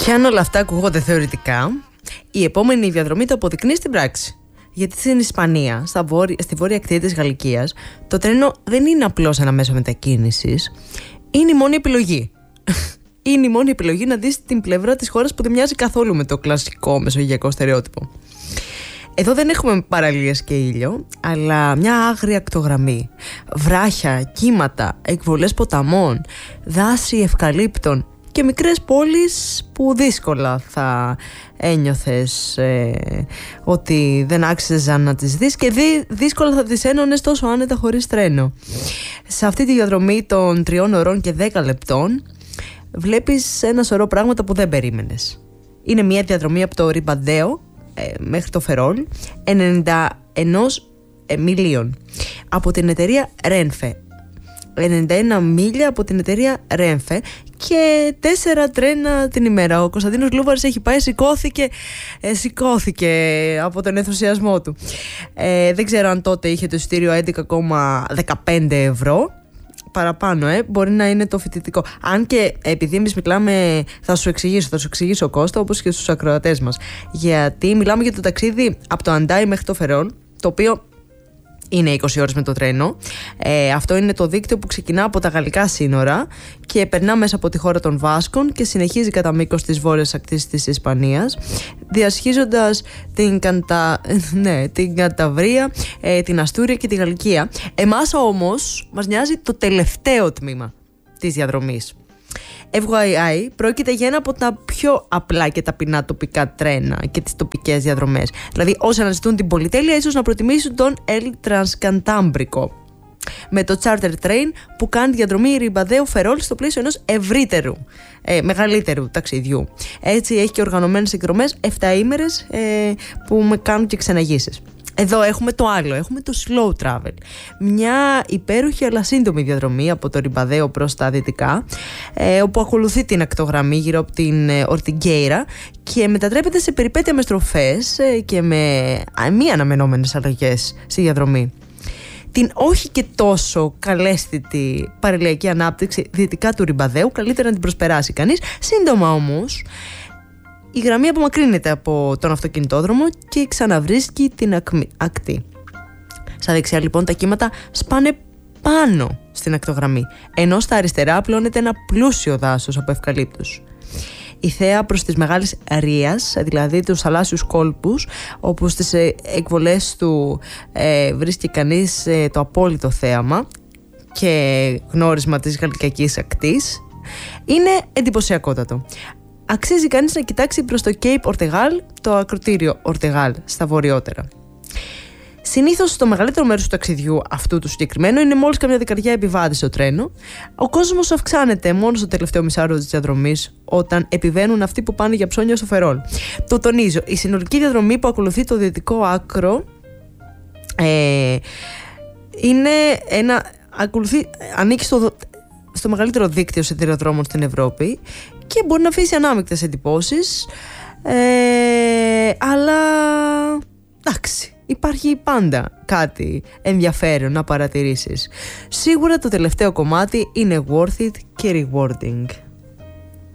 Και αν όλα αυτά ακούγονται θεωρητικά, η επόμενη διαδρομή το αποδεικνύει στην πράξη. Γιατί στην Ισπανία, στη βόρεια ακτή της Γαλλικίας, το τρένο δεν είναι απλώς ένα μέσο μετακίνησης, είναι η μόνη επιλογή. Είναι η μόνη επιλογή να δεις την πλευρά της χώρας που δεν μοιάζει καθόλου με το κλασικό μεσογειακό στερεότυπο. Εδώ δεν έχουμε παραλίες και ήλιο, αλλά μια άγρια ακτογραμμή. Βράχια, κύματα, εκβολές ποταμών, δάση ευκαλύπτων και μικρές πόλεις που δύσκολα θα ένιωθες ότι δεν άξιζαν να τις δεις και δύσκολα θα τις ένωνες τόσο άνετα χωρίς τρένο. Σε αυτή τη διαδρομή των 3 ωρών και 10 λεπτών βλέπεις ένα σωρό πράγματα που δεν περίμενες. Είναι μια διαδρομή από το Ριμπαντέο μέχρι το Φερόλ, 91 μιλίων από την εταιρεία Renfe. 91 μίλια από την εταιρεία Renfe και 4 τρένα την ημέρα. Ο Κωνσταντίνος Λούβαρης έχει πάει, σηκώθηκε από τον ενθουσιασμό του. Δεν ξέρω αν τότε είχε το εισιτήριο 11,15 ευρώ. Παραπάνω, μπορεί να είναι το φοιτητικό. Αν και επειδή εμείς μιλάμε, θα σου εξηγήσω Κώστα, όπως και στους ακροατές μας. Γιατί μιλάμε για το ταξίδι από το Αντάι μέχρι το Φερόλ, το οποίο είναι 20 ώρες με το τρένο. Αυτό είναι το δίκτυο που ξεκινά από τα γαλλικά σύνορα και περνά μέσα από τη χώρα των Βάσκων και συνεχίζει κατά μήκος της βόρειας ακτής της Ισπανίας, διασχίζοντας την Κανταβρία, την Αστούρια και τη Γαλλικία. Εμάς όμως μας νοιάζει το τελευταίο τμήμα της διαδρομής. FYI, πρόκειται για ένα από τα πιο απλά και ταπεινά τοπικά τρένα και τις τοπικές διαδρομές. Δηλαδή, όσοι αναζητούν την πολυτέλεια, ίσως να προτιμήσουν τον El Transcantábrico, με το charter train που κάνει διαδρομή Ριμπαντέο-Φερόλ στο πλαίσιο ενός μεγαλύτερου ταξιδιού. Έτσι, έχει και οργανωμένες εκδρομές 7 ημέρες που με κάνουν και ξεναγήσεις. Εδώ έχουμε το άλλο, έχουμε το slow travel. Μια υπέροχη αλλά σύντομη διαδρομή από το Ριμπαντέο προς τα δυτικά, όπου ακολουθεί την ακτογραμμή γύρω από την Ορτιγκέιρα και μετατρέπεται σε περιπέτεια με στροφές και με μη αναμενόμενες αλλαγές στη διαδρομή. Την όχι και τόσο καλέσθητη παραλιακή ανάπτυξη δυτικά του Ριμπαντέου καλύτερα να την προσπεράσει κανείς. Σύντομα όμως η γραμμή απομακρύνεται από τον αυτοκινητόδρομο και ξαναβρίσκει την ακτή. Στα δεξιά λοιπόν τα κύματα σπάνε πάνω στην ακτογραμμή, ενώ στα αριστερά απλώνεται ένα πλούσιο δάσος από ευκαλύπτους. Η θέα προς τις μεγάλες ρίας, δηλαδή τους θαλάσσιους κόλπους, όπου στις εκβολές του βρίσκει κανείς το απόλυτο θέαμα και γνώρισμα της γαλλικιακής ακτής, είναι εντυπωσιακότατο. Αξίζει κανείς να κοιτάξει προς το Cape Ortegal, το ακροτήριο Ortegal, στα βορειότερα. Συνήθως το μεγαλύτερο μέρος του ταξιδιού αυτού του συγκεκριμένου είναι μόλις καμιά δεκαριά επιβάτες στο τρένο. Ο κόσμος αυξάνεται μόνο στο τελευταίο μισάωρο της διαδρομής, όταν επιβαίνουν αυτοί που πάνε για ψώνια στο Φερόλ. Το τονίζω, η συνολική διαδρομή που ακολουθεί το δυτικό άκρο ανήκει στο μεγαλύτερο δίκτυο σιδηροδρόμων στην Ευρώπη και μπορεί να αφήσει ανάμεικτες εντυπώσεις, αλλά εντάξει, υπάρχει πάντα κάτι ενδιαφέρον να παρατηρήσεις. Σίγουρα το τελευταίο κομμάτι είναι worth it και rewarding.